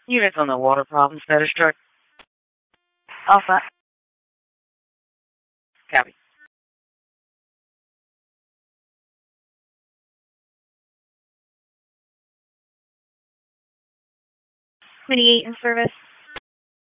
Units on the water problem status check. Alpha. Copy. 28 in service.